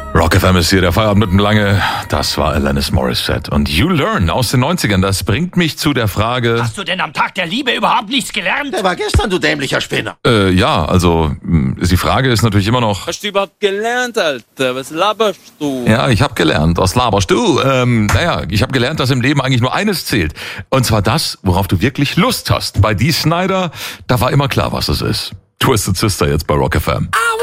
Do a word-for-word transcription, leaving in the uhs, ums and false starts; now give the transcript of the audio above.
Rock F M ist hier, der Feierabend mitten lange. Das war Alanis Morissette. Und You Learn aus den neunzigern, das bringt mich zu der Frage... Hast du denn am Tag der Liebe überhaupt nichts gelernt? Der war gestern, du dämlicher Spinner. Äh, ja, also, die Frage ist natürlich immer noch... Hast du überhaupt gelernt, Alter? Was laberst du? Ja, ich habe gelernt. Was laberst du? Ähm, naja, ich habe gelernt, dass im Leben eigentlich nur eines zählt. Und zwar das, worauf du wirklich Lust hast. Bei Dee Snider, da war immer klar, was es ist. Twisted Sister jetzt bei Rock F M.